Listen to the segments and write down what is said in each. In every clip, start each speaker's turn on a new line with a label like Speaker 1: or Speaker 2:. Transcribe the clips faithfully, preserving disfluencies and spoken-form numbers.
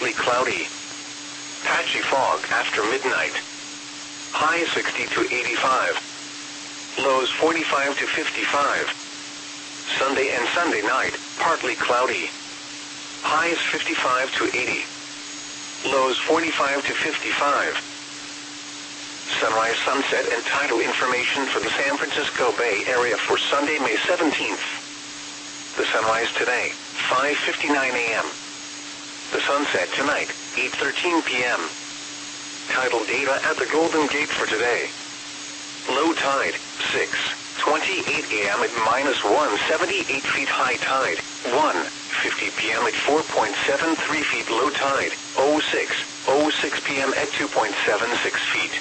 Speaker 1: partly cloudy. Patchy fog after midnight. High sixty to eighty-five. Lows forty-five to fifty-five. Sunday and Sunday night, partly cloudy. Highs fifty-five to eighty. Lows forty-five to fifty-five. Sunrise, sunset, and tidal information for the San Francisco Bay Area for Sunday, May seventeenth. The sunrise today, five fifty-nine a m The sunset tonight, eight thirteen p m Tidal data at the Golden Gate for today. Low tide, six twenty-eight a m at minus one hundred seventy-eight feet. High tide, one fifty p m at four point seven three feet. Low tide, oh six oh six p m at two point seven six feet.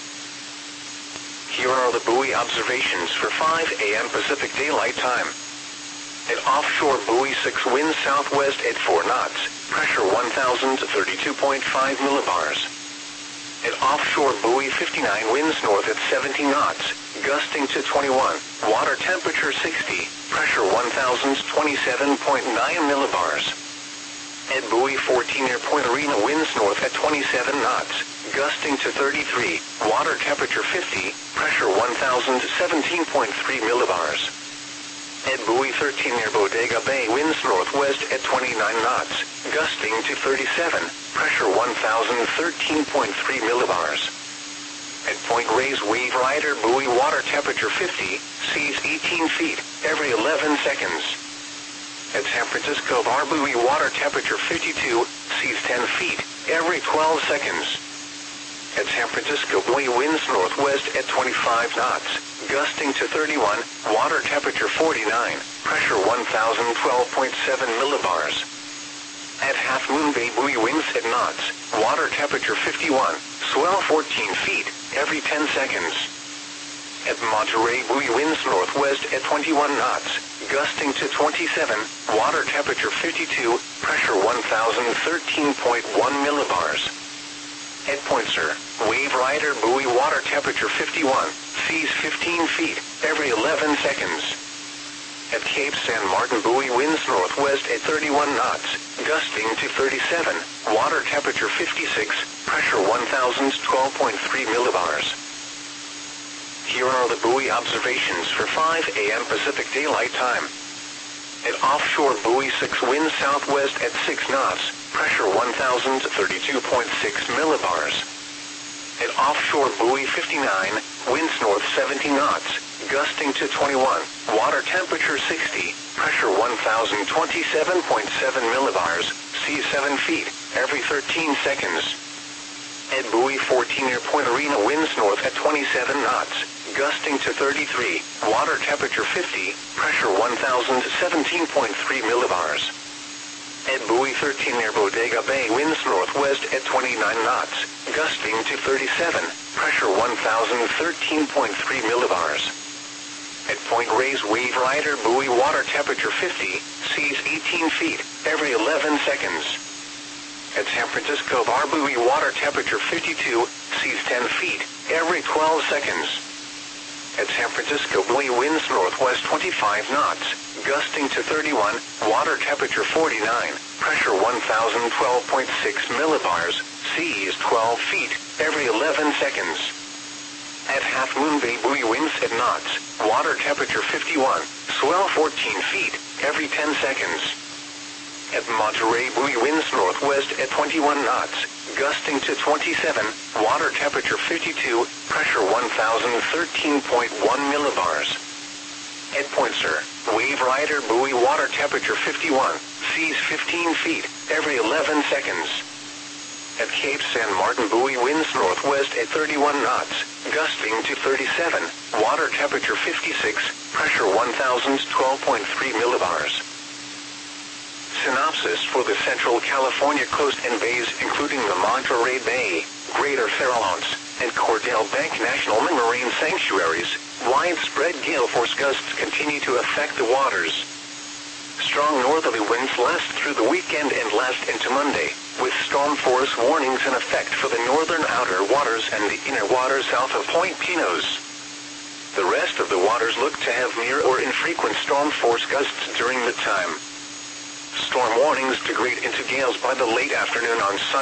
Speaker 1: Here are the buoy observations for five a m Pacific Daylight Time. At offshore buoy six, wind southwest at four knots, pressure one thousand thirty-two point five millibars. At offshore buoy fifty-nine, winds north at seventy knots, gusting to twenty-one, water temperature sixty, pressure one thousand twenty-seven point nine millibars. At buoy fourteen near Point Arena, winds north at twenty-seven knots, gusting to thirty-three, water temperature fifty, pressure one thousand seventeen point three millibars. At buoy thirteen near Bodega Bay, winds northwest at twenty-nine knots, gusting to thirty-seven, pressure one thousand thirteen point three millibars. At Point Reyes Wave Rider buoy, water temperature fifty, seas eighteen feet, every eleven seconds. At San Francisco Bar buoy, water temperature fifty-two, seas ten feet, every twelve seconds. At San Francisco buoy, winds northwest at twenty-five knots, gusting to thirty-one, water temperature forty-nine, pressure one thousand twelve point seven millibars. At Half Moon Bay buoy, winds at knots, water temperature fifty-one, swell fourteen feet, every ten seconds. At Monterey buoy, winds northwest at twenty-one knots, gusting to twenty-seven, water temperature fifty-two, pressure one thousand thirteen point one millibars. At Point Sur, Wave Rider buoy, water temperature fifty-one, seas fifteen feet, every eleven seconds. At Cape San Martin buoy, winds northwest at thirty-one knots, gusting to thirty-seven, water temperature fifty-six, pressure one thousand twelve point three millibars. Here are the buoy observations for five a m Pacific Daylight Time. At offshore buoy six, winds southwest at six knots, pressure one thousand thirty-two point six millibars. At offshore buoy fifty-nine, winds north seventy knots, gusting to twenty-one, water temperature sixty, pressure one thousand twenty-seven point seven millibars, seas seven feet, every thirteen seconds. At buoy fourteen near Point Arena, winds north at twenty-seven knots, gusting to thirty-three, water temperature fifty, pressure one thousand seventeen point three millibars. At buoy thirteen near Bodega Bay, winds northwest at twenty-nine knots, gusting to thirty-seven, pressure one thousand thirteen point three millibars. At Point Reyes Wave Rider buoy, water temperature fifty, seas eighteen feet, every eleven seconds. At San Francisco Bar buoy, water temperature fifty-two, seas ten feet, every twelve seconds. At San Francisco buoy, winds northwest twenty-five knots, gusting to thirty-one, water temperature forty-nine, pressure one thousand twelve point six millibars, seas twelve feet, every eleven seconds. At Half Moon Bay buoy, winds at knots, water temperature fifty-one, swell fourteen feet, every ten seconds. At Monterey buoy, winds northwest at twenty-one knots, gusting to twenty-seven, water temperature fifty-two, pressure one thousand thirteen point one millibars. At Point Sur, Wave Rider buoy, water temperature fifty-one, seas fifteen feet, every eleven seconds. At Cape San Martin buoy, winds northwest at thirty-one knots, gusting to thirty-seven, water temperature fifty-six, pressure one thousand twelve point three millibars. Synopsis for the Central California coast and bays, including the Monterey Bay, Greater Farallones, and Cordell Bank National Marine Sanctuaries, widespread gale force gusts continue to affect the waters. Strong northerly winds last through the weekend and last into Monday, with storm force warnings in effect for the northern outer waters and the inner waters south of Point Pinos. The rest of the waters look to have near or infrequent storm force gusts during the time. Storm warnings degrade into gales by the late afternoon on Sunday.